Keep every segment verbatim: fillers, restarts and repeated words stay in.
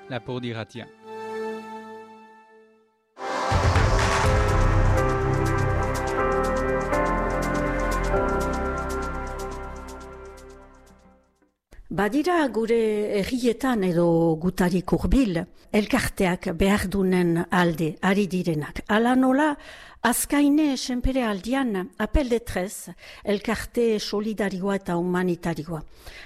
Lapurdi irratia. Badira gure herrietan edo gutarik hurbil, elkarteak behardunen alde ari direnak. Ala nola, azkaine senpere aldian apel de tres, elkarte solidarioa eta humanitarioa.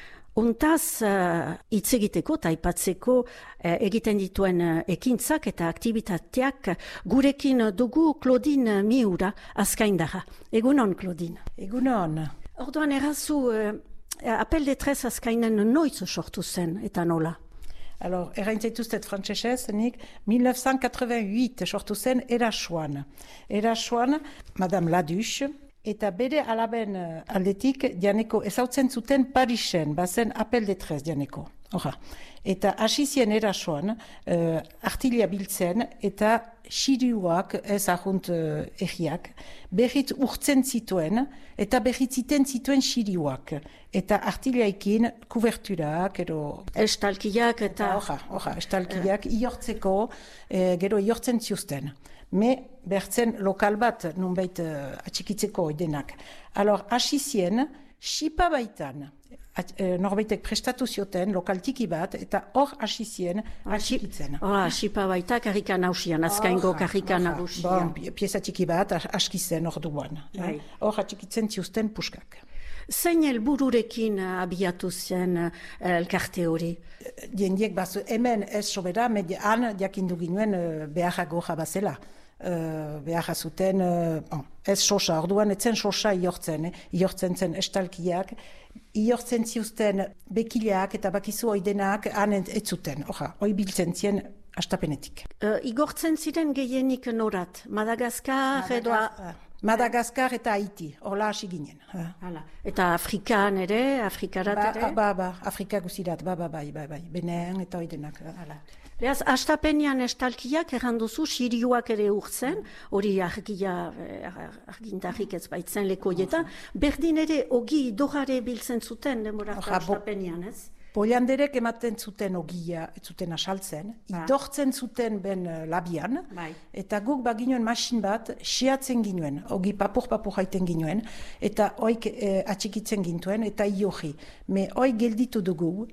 Untaz, hitz uh, egiteko eta aipatzeko uh, egiten dituen uh, ekintzak eta aktivitateak gurekin dugu Claudine Miura azkaindarra. Egunon, Claudine. Egunon. Orduan errazu, uh, apel de tres azkainen noiz sortu zen eta nola? Alors, erraintzaituztet frantsesez, nik mille neuf cent quatre-vingt-huit sortu zen Erasoan. Erasoan, Madame Laduche, eta bere alaben aldetik dianeko ezautzen zuten Parisen, bazen apel de tres dianeko. Horra. Eta hasizien Erasoan, uh, artilia biltzen eta siriuak, ez ahunt uh, egiak, berriz urtzen zituen eta berriz ziten zituen siriuak. Eta artiliaikin kuberturak, ero... Estalkiak eta... Horra, horra, estalkiak uh. iortzeko, eh, gero iortzen ziusten. Me bertzen lokal bat nunbait uh, atxikitzeko oidenak. Alors, hasizien, sipa baitan, At, e, norbaitek prestatu zioten lokal tiki bat, eta hor hasizien atxikitzen. Hora, sipa baita karrika nausian, azkaingo karrika nausian. Bon, pieza tiki bat askizen hor duan. Hor atxikitzen ziusten puskak. Zein helbururekin abiatu zen elkarte hori? Diendiek bazu, hemen ez sobera, median jakindu ginuen beharra goja bazela. Uh, beharra zuten, uh, bon, ez sosa, orduan etzen sosa iortzen, eh? Iortzen zen estalkiak, iortzen ziuzten bekileak eta bakizu oidenak han ez zuten, orra, hoi biltzen zien astapenetik. Uh, igortzen ziren gehienik norat, Madagaskar edo... Madagaskar, Madagaskar eta Haiti, horla hasi ginen. Hala. Eta Afrikan ere, Afrikarat ba, ere? Ba, ba, Afrika guzirat, ba, ba, bai, bai, bai, Benen eta oidenak. Hala. Beaz, astapenean estalkiak erranduzu, siriuak ere urtzen, hori argia, argintarrik ez baitzen lekoietan, berdin ere ogi dogare biltzen zuten demorako astapenean, ez? Polianderek ematen zuten ogia, ez zuten asaltzen, ba. Idortzen zuten ben labian, bai. Eta guk baginoen masin bat, xeatzen ginuen, ogi papur-papur haiten ginuen, eta oik e, atxikitzen gintuen, eta iohi. Me oik gelditu dugu,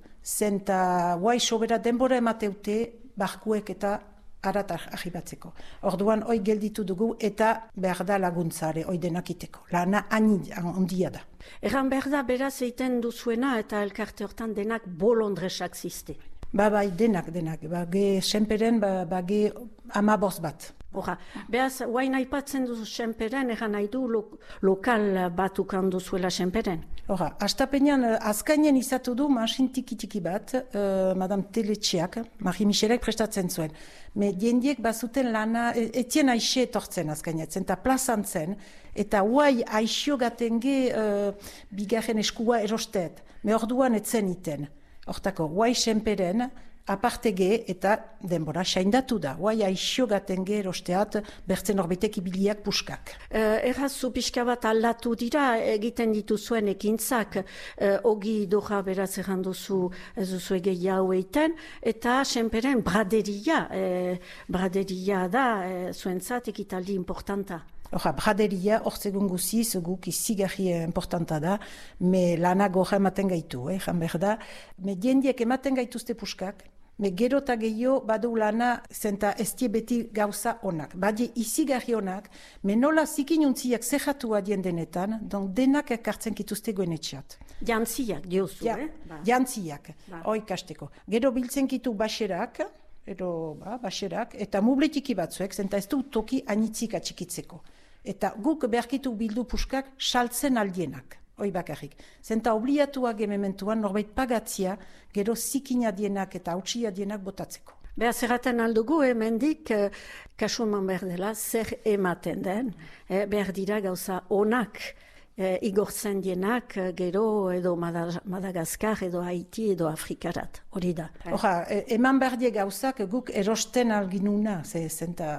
zenta guai sobera denbora emateute, barkuek eta arat ahibatzeko. Orduan, oik gelditu dugu, eta behar da laguntzare, oi denakiteko. Lana handia da. Erran behar da, beraz eiten duzuena, eta elkarte hortan denak bolondresak ziste. Ba, bai, denak, denak. Ba, ge senperen, ba, ba ge amaboz bat. Horra, behaz, guain aipatzen duzu senperen, erran nahi du lo, lokal batukan duzuela senperen? Horra, astapenean, azkainen izatu du masin tiki-tiki bat, uh, Madame Teletxeak, Marie Michelek prestatzen zuen. Me diendiek bazuten lana, etien aixe etortzen azkainetzen, eta plazan zen, eta guai aixio gatenge uh, bigarren eskua erosteet. Me orduan etzen iten. Hortako, guai senperen, apartege eta denbora saindatu da. Guai aixio gatenge erosteat bertzen orbetek ibiliak puskak. Uh, Errazu pixka bat aldatu dira egiten dituzuen ekintzak, uh, ogi doja beraz erranduzu ez duzu egei hau eiten, eta senperen braderia, eh, braderia da eh, zuentzat ekitaldi importanta. Horra, braderia, hortzegun guziz, guk izigarri importanta da, me lana gorra ematen gaitu, eh, jan behar da. Me diendiek ematen gaituzte puskak, me gero eta gehiago badu lana zenta ez die beti gauza onak. Badie izigarri onak, me nola zikinuntziak zehatu adien denetan, don denak ekartzen kituzte goenetxeat. Jantziak, diozu, ja, eh? Ba. Jantziak, ba. Hoi kasteko. Gero biltzen kitu baxerak, edo, ba, baxerak, eta mubletiki batzuek, zenta ez du toki anitzik atxikitzeko. Eta guk beharkitu bildu puskak saltzen aldienak, hoi bakarrik. Zenta obliatuak emementuan norbait pagatzia, gero zikina dienak eta hautsia dienak botatzeko. Beha, zerraten aldugu, hemendik, eh, kasuman behar dela, zer ematen den, eh, behar dira gauza onak, eh, igortzen dienak, gero edo Madagaskar, edo Haiti, edo Afrikarat, hori da. Horra, eman behar die gauzak guk erosten alginuna, ze zenta...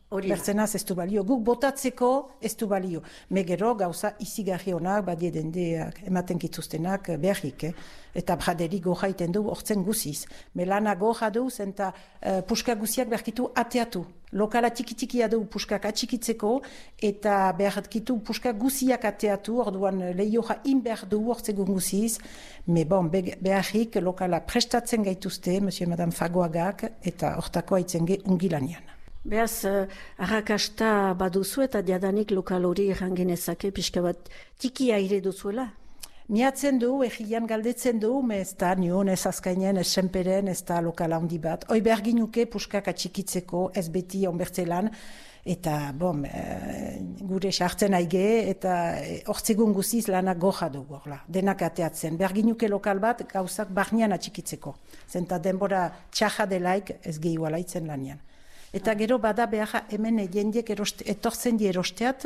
Bertzenaz ez du balio, guk botatzeko ez du balio. Me gero gauza izigarri honak, badie dendeak, ematen kituztenak berrik, eh? Eta braderi goja iten du hortzen guziz. Melana goja du, zenta uh, puska guziak berkitu ateatu. Lokala txiki-txikia du puskak atxikitzeko, eta berkitu puska guziak ateatu, orduan lehioja inber du hortzegun guziz. Me bon, beharrik lokala prestatzen gaituzte, Monsieur et Madame Fagoagak, eta hortako haitzen ge ungilanian. Beaz, uh, arrakasta baduzu eta diadanik lokal hori errangenezake pixka bat tiki aire duzuela? Miatzen du, egian galdetzen du, me ez da nion, ez azkainen, ez senperen, ez da lokal handi bat. Hoi berginuke puskak atxikitzeko, ez beti onbertzelan, eta bom, e, gure sartzen aige, eta hortzegun guziz lanak goja du, gorla, denak ateatzen. Berginuke lokal bat gauzak barnean atxikitzeko. Zenta denbora txaja delaik ez gehiu alaitzen lanian. Eta gero bada behar hemen jendiek etortzen di erosteat,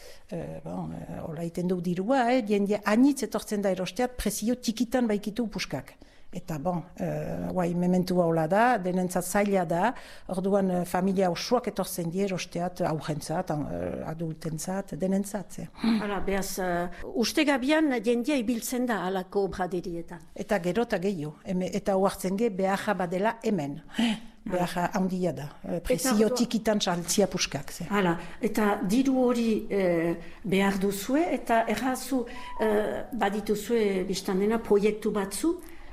uh, bon, uh, hola iten du dirua, eh, jendie anitz etortzen da erosteat, presio txikitan baikitu puskak. Eta bon, uh, guai mementua hola da, denentzat zaila da, orduan uh, familia osoak etortzen di erosteat, aurrentzat, uh, adultentzat, denentzat. Eh. Hala, behaz, uh, uste gabian jendia ibiltzen da alako braderietan. Eta gero eta gehiago, eta oartzen ge behar badela hemen. Behar handia da, presio tikitan saltzia puskak. Hala, eta diru hori eh, behar duzue, eta errazu eh, badituzue biztan dena proiektu batzu,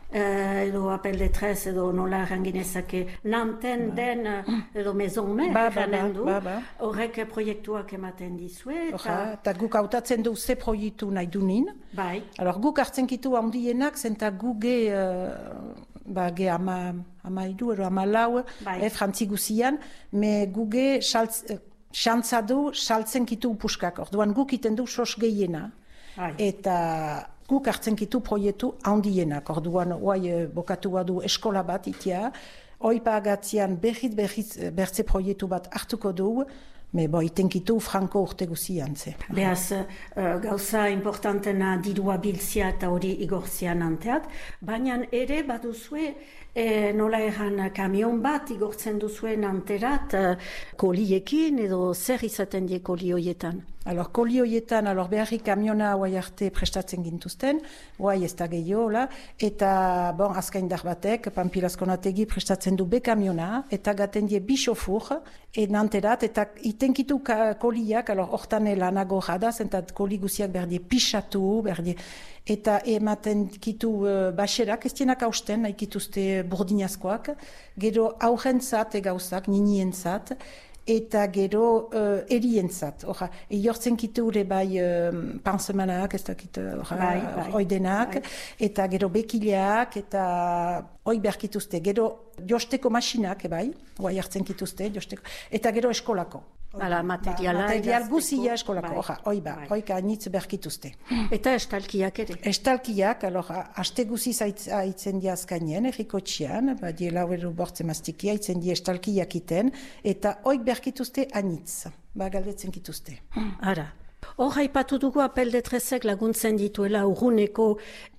eh, edo apel de tres, edo nola erranginezake nanten ba. Den, edo maison me, ba, ba, erranen du, ba, ba. Horrek proiektuak ematen dizue. Eta Eta guk hautatzen du ze proiektu nahi dunin. Bai. Alors, guk hartzen kitu handienak, zenta guge... Uh, ba, ge ama, ama idu, ero ama lau, eh, frantzi guzian, me guge xantza du saltzen kitu puskak. Orduan guk iten du sos gehiena, eta guk hartzen kitu proiektu handienak. Orduan, oai, bokatu badu eskola bat itia, hoi pagatzean berriz berriz bertze proiektu bat hartuko du, me bo itenkitu franko urte guzian, ze. Beaz, uh, gauza importantena dirua biltzia eta hori igortzian anteat, baina ere baduzue e, nola erran kamion bat igortzen duzuen anterat uh, koliekin edo zer izaten die koli hoietan? Alor, koli hoietan, alor beharrik kamiona guai arte prestatzen gintuzten, guai ez da gehiola, eta bon, azkaindar batek, Pampilazkonategi prestatzen du be kamiona, eta gaten die bi xofur, enanterat, eta itenkitu koliak, alor, hortan lanago jada, zentat koli guziak berdie pixatu, berdie, eta ematen kitu uh, baxerak, ez dienak hausten, nahi kituzte burdinazkoak, gero aurrentzat egauzak, ninientzat, eta gero uh, erientzat. Oja, jortzen kitu ure bai uh, pansemanak, ez dakit, bai, bai, oidenak, bai. Eta gero bekileak, eta hoi berkituzte. Gero josteko masinak, bai, guai hartzen kituzte, josteko, eta gero eskolako. Hala, materiala. Ba, material guzia eskolako, bai, oja, oi ba, bai. Hoi kanitz berkituzte. Eta estalkiak ere? Estalkiak, alor, haste guziz haitzen di azkainen, erriko txian, ba, die lauero bortze maztiki, haitzen di estalkiak iten, eta hoik berkituzte anitz, ba, galdetzen kituzte. Ara. Hor haipatu dugu apel de trezek laguntzen dituela urruneko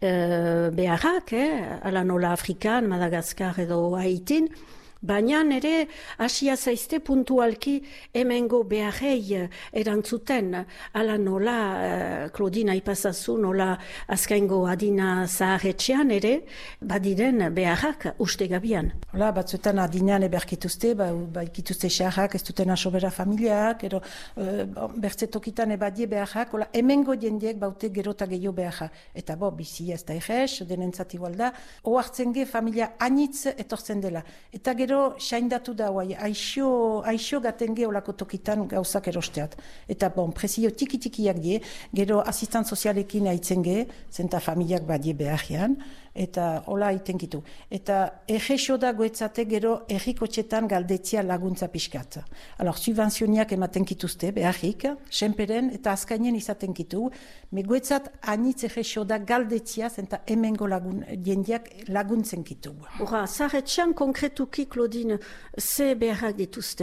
eh, beharrak, eh? Ala nola Afrikan, Madagaskar edo Haitin, baina ere hasia zaizte puntualki hemengo beharrei erantzuten, ala nola, uh, Claudine aipazazu, nola azkaingo adina zaharretxean ere, badiren beharrak uste gabian. Hola, batzuetan adinean eberkituzte, ba, ba ikituzte xarrak, ez duten asobera familiak, ero uh, bertze tokitan ebadie beharrak, hola, hemengo jendiek baute gerota gehiago beharrak. Eta bo, bizi ez da egez, denentzat igual da, oartzen ge familia anitz etortzen dela. Eta gero saindatu da, guai, aixo, aixo gaten geholako tokitan gauzak erosteat. Eta bon, presio tiki-tikiak die, gero asistant sozialekin haitzen ge, zenta familiak badie beharrian, eta hola itenkitu. Eta egexo da goetzate gero errikotxetan galdetzia laguntza pixkat. Alor, subvenzioniak ematen kituzte, beharrik, senperen eta azkainen izaten kitu, me goetzat anitz egexo da galdetzia, zenta hemengo lagun, jendiak laguntzen kitu. Hora, zahetxean konkretuki, Claudine, ze beharrak dituzte?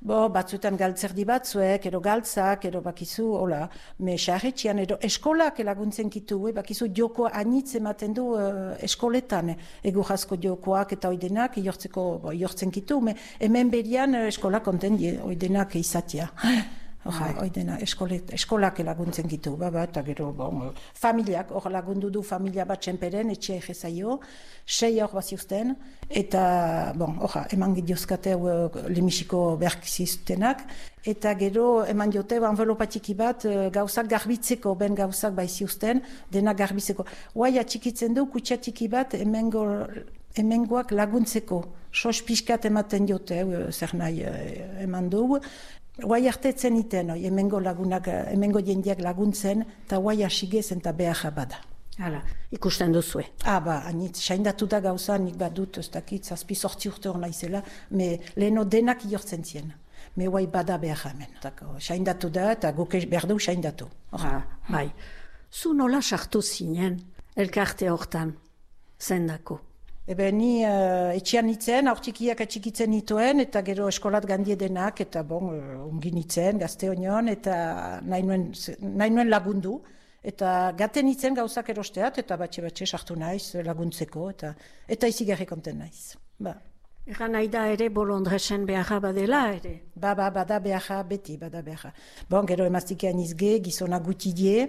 Bo, batzuetan galtzerdi batzuek, edo galtzak, edo bakizu, hola, me xarretxian, edo eskolak laguntzen kitu, eh? Bakizu joko anitz ematen du uh, eskoletan, egu jasko jokoak eta oidenak, iortzeko, bo, iortzen kitu, me, hemen berian uh, eskolak konten die, oidenak izatea. Oja, oidena, eskolet, eskolak laguntzen gitu, ba, ba, eta gero, bon, familiak, hor lagundu du familia bat txenperen, etxe egezaio, sei hor baziuzten, eta, bon, oja, eman gidiozkate uh, lemisiko berkiziztenak, eta gero, eman diote, envelopatiki bat, uh, gauzak garbitzeko, ben gauzak baiziuzten, dena garbitzeko. Guai, atxikitzen du, kutsatiki bat, emengo, emengoak laguntzeko, sos pixkat ematen diote, uh, zer nahi uh, eman du, guai hartetzen iten, oi, emengo lagunak, emengo jendeak laguntzen, eta guai asigez eta behar bada. Hala, ikusten duzue. Ah, ba, anitz, saindatu da gauza, nik badut, ez dakit, zazpi sortzi urte hor naizela, me leheno denak iortzen zien. Me guai bada behar hemen. Tako, saindatu da, eta guke berdu saindatu. Ah, bai. Zu nola sartu zinen, elkarte hortan, zendako? Ebe ni uh, etxean nitzen, aurtikiak atxikitzen nituen, eta gero eskolat gandie denak, eta bon, uh, ungi nitzen, gazte honion, eta nahi nuen, nahi nuen lagundu. Eta gaten nitzen gauzak erosteat, eta batxe-batxe sartu naiz laguntzeko, eta eta izigarri konten naiz. Ba. Egan nahi da ere bolondresen beharra badela ere? Ba, ba, bada beharra, beti, bada beharra. Bon, gero emaztikean izge, gizona gutidie,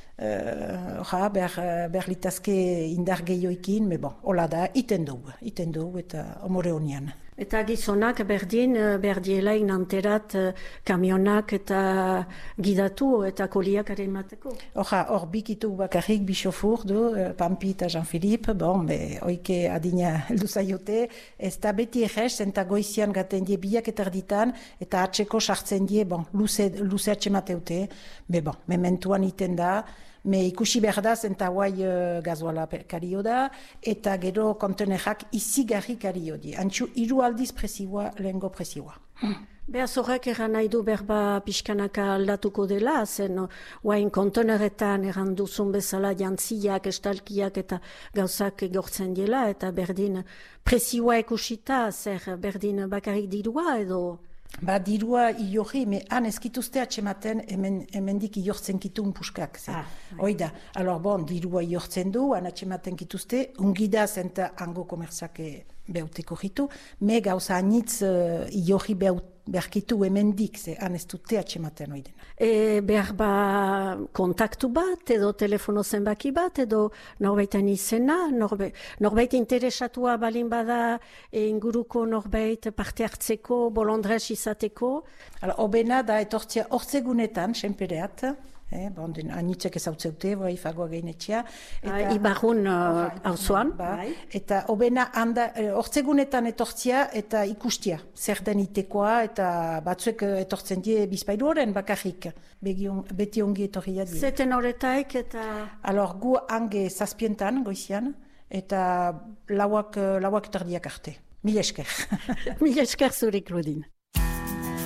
Uh, ja, behar, behar litazke indar gehioikin, me bon, hola da, iten dugu, iten dugu eta omore honian. Eta gizonak berdin, berdiela inanterat kamionak eta gidatu eta koliak ere emateko? Hoja, hor bikitu bakarrik bisofur du, Pampi eta Jean-Philippe, bon, be, oike adina heldu zaiote, ez da beti egez, eta goizian gaten die biak eta erditan, eta atseko sartzen die, bon, luze, luze atxemateute, be bon, mementuan iten da, me ikusi behar da, zenta guai uh, gazoala kario da, eta gero kontenerak izigarri kario di. Antxu, hiru aldiz presioa, lehengo presioa. Hmm. Behaz horrek eran nahi du berba pixkanaka aldatuko dela, zen guain konteneretan eran duzun bezala jantziak, estalkiak eta gauzak egortzen dela, eta berdin presioa ikusita, zer berdin bakarrik dirua edo... Ba, dirua iorri, me han ezkituzte atxematen hemen, hemendik iortzen kitun puskak. Ah, Oida, alor bon, dirua iortzen du, han atxematen kituzte, ungida zenta hango komerzake beuteko jitu, me gauza anitz uh, iorri beut, berkitu hemendik, ze han ez dute atxematen oiden. E, behar ba kontaktu bat, edo telefono zenbaki bat, edo norbaitan izena, norbe, norbait interesatua balin bada e, inguruko norbait parte hartzeko, bolondrez izateko. Obena da etortzea hortzegunetan, senpereat, Eh, bon, den anitzek ezautzeute, bai, fagoa gainetxea. Eta, Ibarrun hauzuan. Uh, ba, eta obena hortzegunetan etortzia eta ikustia. Zer den itekoa eta batzuek etortzen die bizpailu horren bakarrik. Begion, beti ongi etorria die. Zeten horretaik eta... Alor, gu hange zazpientan, goizian, eta lauak, lauak etardiak arte. Mil esker. Mil esker zuri, Claudine.